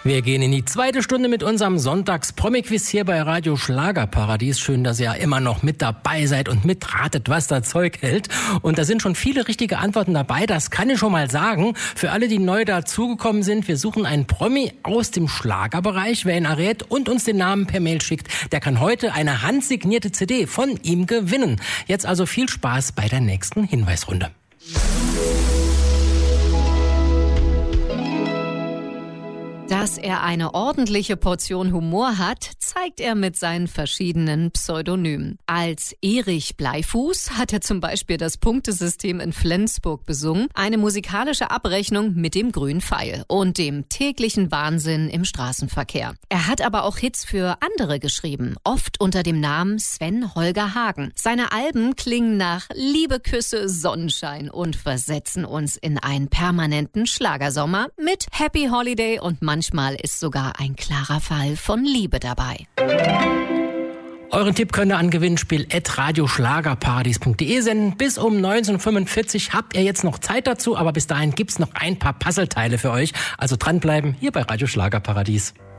Wir gehen in die zweite Stunde mit unserem Sonntags-Promi-Quiz hier bei Radio Schlagerparadies. Schön, dass ihr ja immer noch mit dabei seid und mitratet, was da Zeug hält. Und da sind schon viele richtige Antworten dabei, das kann ich schon mal sagen. Für alle, die neu dazugekommen sind, wir suchen einen Promi aus dem Schlagerbereich. Wer ihn errät und uns den Namen per Mail schickt, der kann heute eine handsignierte CD von ihm gewinnen. Jetzt also viel Spaß bei der nächsten Hinweisrunde. Dass er eine ordentliche Portion Humor hat, zeigt er mit seinen verschiedenen Pseudonymen. Als Erich Bleifuß hat er zum Beispiel das Punktesystem in Flensburg besungen, eine musikalische Abrechnung mit dem grünen Pfeil und dem täglichen Wahnsinn im Straßenverkehr. Er hat aber auch Hits für andere geschrieben, oft unter dem Namen Sven Holger Hagen. Seine Alben klingen nach Liebe, Küsse, Sonnenschein und versetzen uns in einen permanenten Schlagersommer mit Happy Holiday und manchmal ist sogar ein klarer Fall von Liebe dabei. Euren Tipp könnt ihr an gewinnspiel@radioschlagerparadies.de senden. Bis um 19:45 habt ihr jetzt noch Zeit dazu, aber bis dahin gibt's noch ein paar Puzzleteile für euch. Also dranbleiben hier bei Radio Schlagerparadies.